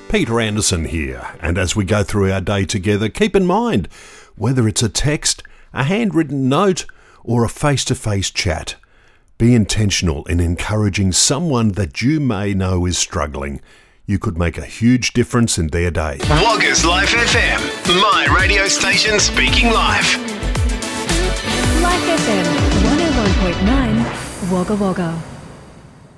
Peter Anderson here, and as we go through our day together, keep in mind, whether it's a text, a handwritten note, or a face-to-face chat, be intentional in encouraging someone that you may know is struggling. You could make a huge difference in their day. Wagga's Life FM, my radio station speaking live. Life FM 101.9 Wagga Wagga.